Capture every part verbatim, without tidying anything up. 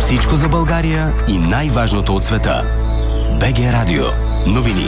Всичко за България и най-важното от света. БГ Радио. Новини.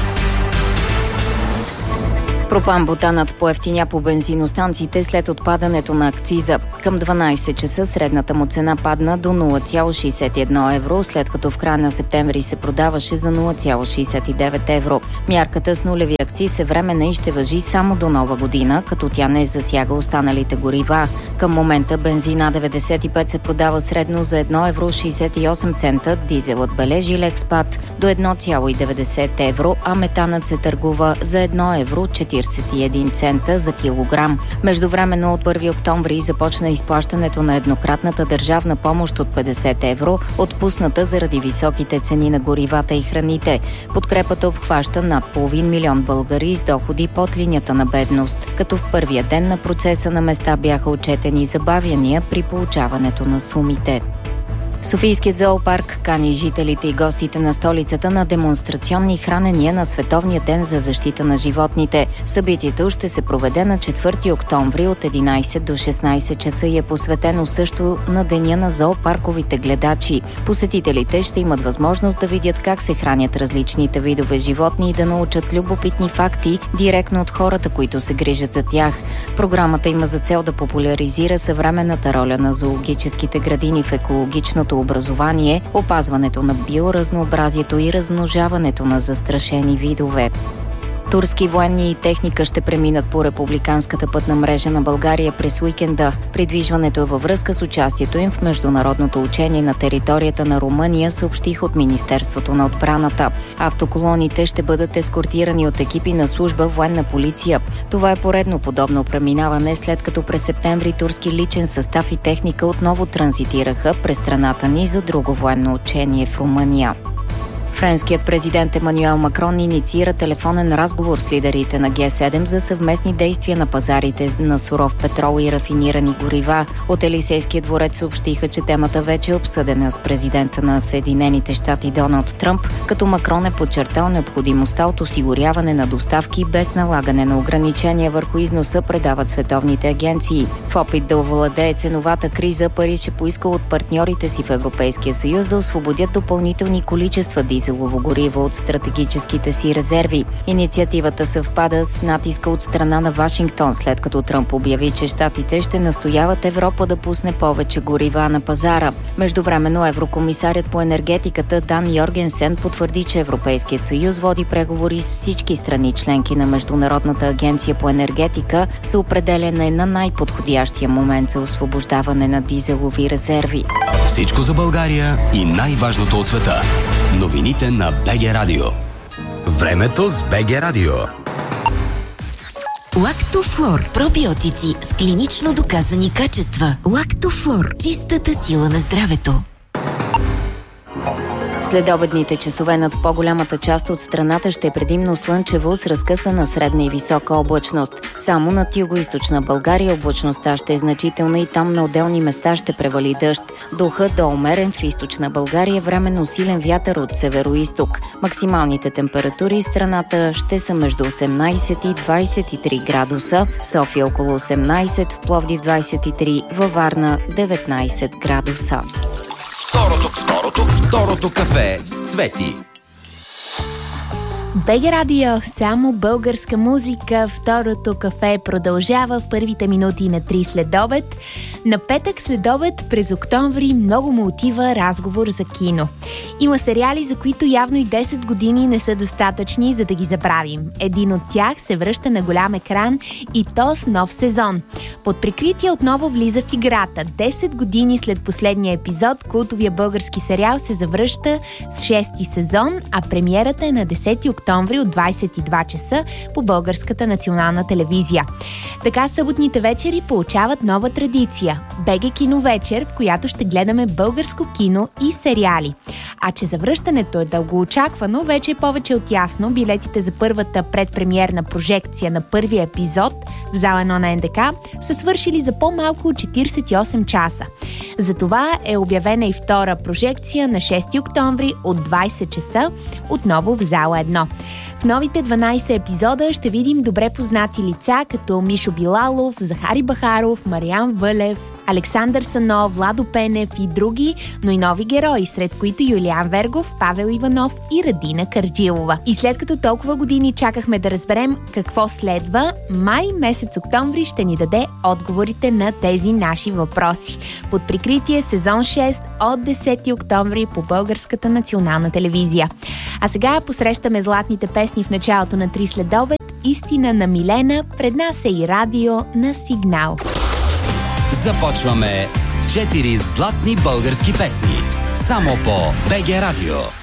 Пропан-бутанът поевтиня по бензиностанциите след отпадането на акциза. Към дванайсет часа средната му цена падна до нула цяло шейсет и едно евро, след като в края на септември се продаваше за нула цяло шейсет и девет евро. Мярката с нулеви акциз е временна и ще важи само до нова година, като тя не засяга останалите горива. Към момента бензин А деветдесет и пет се продава средно за едно евро шейсет и осем цента, дизелът бележи лек спад до едно цяло деветдесет евро, а метанът се търгува за едно евро четирийсет и един цента за килограм. Междувременно от първи октомври започна изплащането на еднократната държавна помощ от петдесет евро, отпусната заради високите цени на горивата и храните. Подкрепата обхваща над половин милион българи с доходи под линията на бедност, като в първия ден на процеса на места бяха отчетени забавяния при получаването на сумите. Софийският зоопарк кани жителите и гостите на столицата на демонстрационни хранения на Световния ден за защита на животните. Събитието ще се проведе на четвърти октомври от единайсет до шестнайсет часа и е посветено също на Деня на зоопарковите гледачи. Посетителите ще имат възможност да видят как се хранят различните видове животни и да научат любопитни факти директно от хората, които се грижат за тях. Програмата има за цел да популяризира съвременната роля на зоологическите градини в екологичното образование, опазването на биоразнообразието и размножаването на застрашени видове. Турски военни и техника ще преминат по републиканската пътна мрежа на България през уикенда. Придвижването е във връзка с участието им в международното учение на територията на Румъния, съобщих от Министерството на отбраната. Автоколоните ще бъдат ескортирани от екипи на служба военна полиция. Това е поредно подобно преминаване, след като през септември турски личен състав и техника отново транзитираха през страната ни за друго военно учение в Румъния. Френският президент Емануел Макрон инициира телефонен разговор с лидерите на Г седем за съвместни действия на пазарите на суров петрол и рафинирани горива. От Елисейския дворец съобщиха, че темата вече е обсъдена с президента на Съединените щати Доналд Тръмп, като Макрон е подчертал необходимостта от осигуряване на доставки без налагане на ограничения върху износа, предават световните агенции. В опит да овладее ценовата криза, Париж е поискал от партньорите си в Европейския съюз да освободят допълнителни количества дизелово гориво от стратегическите си резерви. Инициативата съвпада с натиска от страна на Вашингтон, след като Тръмп обяви, че щатите ще настояват Европа да пусне повече горива на пазара. Междувременно еврокомисарят по енергетиката Дан Йоргенсен потвърди, че Европейският съюз води преговори с всички страни членки на Международната агенция по енергетика за определяне на най-подходящия момент за освобождаване на дизелови резерви. Всичко за България и най-важното от света. Новините на БГ Радио. Времето с БГ Радио. Лактофлор. Пробиотици с клинично доказани качества. Лактофлор. Чистата сила на здравето. В следобедните часове над по-голямата част от страната ще е предимно слънчево с разкъсана средна и висока облачност. Само над югоизточна България облачността ще е значителна и там на отделни места ще превали дъжд. Духът да умерен в източна България, временно силен вятър от североизток. Максималните температури в страната ще са между осемнайсет и двайсет и три градуса, в София около осемнайсет, в Пловдив двайсет и три, във Варна деветнайсет градуса. Второто, второто, второто кафе с Цвети. БГ Радио, само българска музика. Второто кафе продължава в първите минути на три следобед. На петък следобед през октомври много му отива разговор за кино. Има сериали, за които явно и десет години не са достатъчни, за да ги забравим. Един от тях се връща на голям екран и то с нов сезон. Под прикритие отново влиза в играта. десет години след последния епизод, култовия български сериал се завръща с шести сезон, а премиерата е на десети октомври от двайсет и два часа по Българската национална телевизия. Така съботните вечери получават нова традиция – БГ Киновечер, в която ще гледаме българско кино и сериали. А че завръщането е дългоочаквано, вече е повече от ясно. Билетите за първата предпремиерна прожекция на първия епизод в зала едно на Н Д К са свършили за по-малко от четирийсет и осем часа. Затова е обявена и втора прожекция на шести октомври от двайсет часа, отново в зала едно. В новите дванайсет епизода ще видим добре познати лица, като Мишо Билалов, Захари Бахаров, Мариан Вълев, Александър Сано, Владо Пенев и други, но и нови герои, сред които Юлиан Вергов, Павел Иванов и Радина Карджилова. И след като толкова години чакахме да разберем какво следва, май месец октомври ще ни даде отговорите на тези наши въпроси. Под прикритие сезон шест от десети октомври по Българската национална телевизия. А сега посрещаме златните песни в началото на три следобед. Истина на Милена, пред нас е и радио на Сигнал. Започваме с четири златни български песни. Само по БГ Радио.